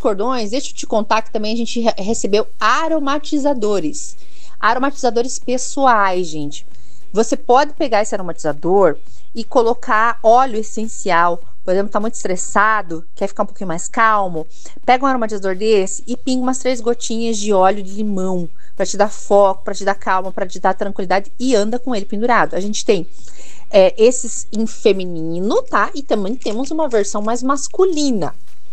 cordões, deixa eu te contar que também a gente recebeu aromatizadores. Aromatizadores pessoais, gente. Você pode pegar esse aromatizador e colocar óleo essencial. Por exemplo, tá muito estressado, quer ficar um pouquinho mais calmo, pega um aromatizador desse e pinga umas 3 gotinhas de óleo de limão para te dar foco, para te dar calma, para te dar tranquilidade e anda com ele pendurado. A gente tem esses em feminino, tá? E também temos uma versão mais masculina.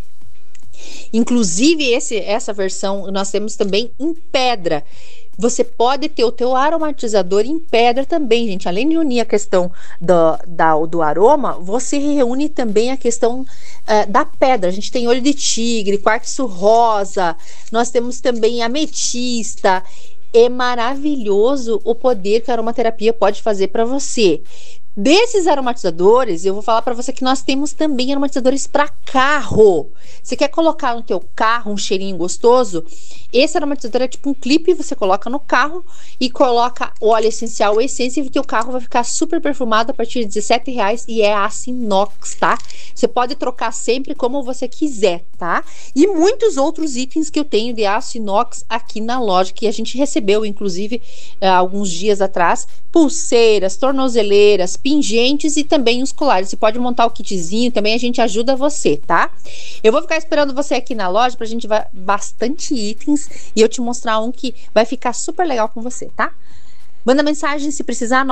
Inclusive, essa versão nós temos também em pedra. Você pode ter o teu aromatizador em pedra também, gente. Além de unir a questão do aroma, você reúne também a questão da pedra. A gente tem olho de tigre, quartzo rosa, nós temos também ametista. É maravilhoso o poder que a aromaterapia pode fazer para você. Desses aromatizadores, eu vou falar para você que nós temos também aromatizadores para carro. Você quer colocar no teu carro um cheirinho gostoso? Esse aromatizador é tipo um clipe, você coloca no carro e coloca óleo essencial, essência, e o teu carro vai ficar super perfumado a partir de R$17 e é aço inox, tá? Você pode trocar sempre como você quiser, tá? E muitos outros itens que eu tenho de aço inox aqui na loja, que a gente recebeu, inclusive, alguns dias atrás, pulseiras, tornozeleiras, pingentes e também os colares. Você pode montar o kitzinho, também a gente ajuda você, tá? Eu vou ficar esperando você aqui na loja pra gente ver bastante itens e eu te mostrar um que vai ficar super legal com você, tá? Manda mensagem se precisar,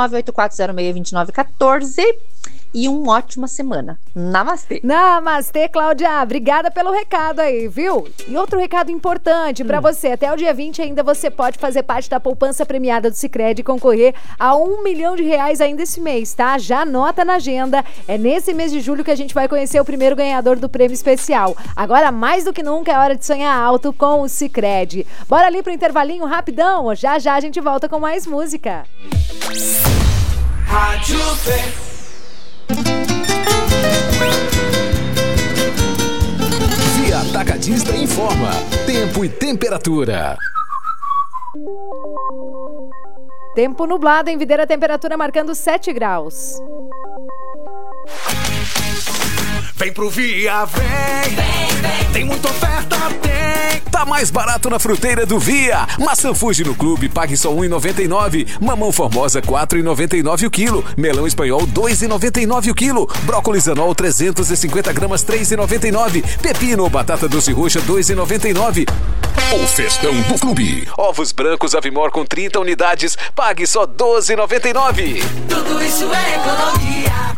984062914 e uma ótima semana. Namastê. Namastê, Cláudia. Obrigada pelo recado aí, viu? E outro recado importante pra você. Até o dia 20 ainda você pode fazer parte da poupança premiada do Sicredi e concorrer a R$1 milhão ainda esse mês, tá? Já anota na agenda. É nesse mês de julho que a gente vai conhecer o primeiro ganhador do prêmio especial. Agora, mais do que nunca, é hora de sonhar alto com o Sicredi. Bora ali pro intervalinho rapidão. Já já a gente volta com mais música. Rádio Vê. Via Atacadista informa tempo e temperatura. Tempo nublado em Videira, temperatura marcando 7 graus. Vem pro Via, vem. Tem muita oferta, tem. Tá mais barato na fruteira do Via. Maçã Fuji no clube, pague só R$1,99. Mamão Formosa, R$4,99 o quilo. Melão espanhol, R$2,99 o quilo. Brócolis anol, 350 gramas, R$3,99. Pepino ou batata doce roxa, R$2,99. O festão do clube. Ovos brancos Avimor com 30 unidades, pague só R$12,99. Tudo isso é economia.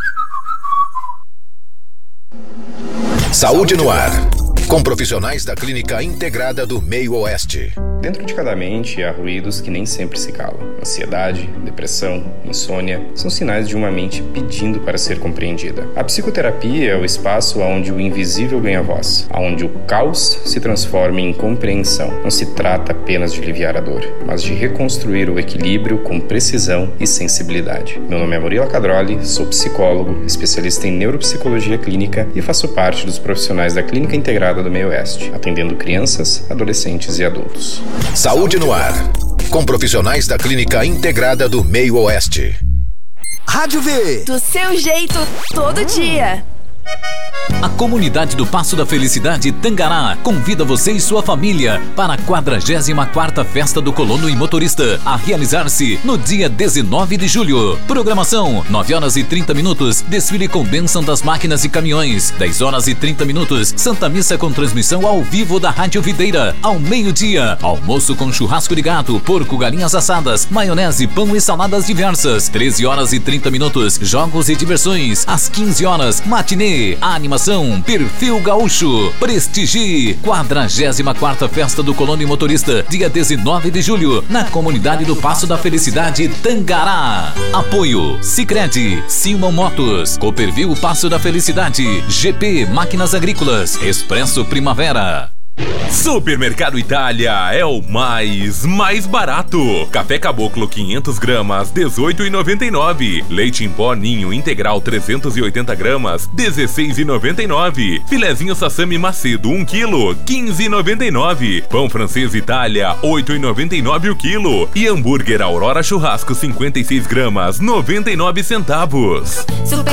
Saúde no ar, com profissionais da Clínica Integrada do Meio Oeste. Dentro de cada mente há ruídos que nem sempre se calam. Ansiedade, depressão, insônia são sinais de uma mente pedindo para ser compreendida. A psicoterapia é o espaço onde o invisível ganha voz, onde o caos se transforma em compreensão. Não se trata apenas de aliviar a dor, mas de reconstruir o equilíbrio com precisão e sensibilidade. Meu nome é Murilo Cadroli, sou psicólogo, especialista em neuropsicologia clínica e faço parte dos profissionais da Clínica Integrada do Meio Oeste, atendendo crianças, adolescentes e adultos. Saúde no ar, com profissionais da Clínica Integrada do Meio Oeste. Rádio V. Do seu jeito, todo dia. A comunidade do Passo da Felicidade Tangará convida você e sua família para a 44ª Festa do Colono e Motorista, a realizar-se no dia 19 de julho. Programação: 9h30, desfile com bênção das máquinas e caminhões. 10h30, Santa Missa com transmissão ao vivo da Rádio Videira. Ao meio-dia, almoço com churrasco de gato, porco, galinhas assadas, maionese, pão e saladas diversas. 13h30, jogos e diversões. Às 15h, matinê. A animação Perfil Gaúcho. Prestigie 44ª Festa do Colono e Motorista, dia 19 de julho, na comunidade do Passo da Felicidade Tangará. Apoio: Sicredi, Silman Motos, Cooperville Passo da Felicidade, GP Máquinas Agrícolas, Expresso Primavera. Supermercado Itália é o mais barato. Café Caboclo 500 gramas, R$18,99. Leite em pó Ninho integral 380 gramas, R$16,99. Filezinho Sassami Macedo 1 kg, R$15,99. Pão francês Itália, R$8,99 o quilo. E hambúrguer Aurora Churrasco 56 gramas, 99 centavos. Super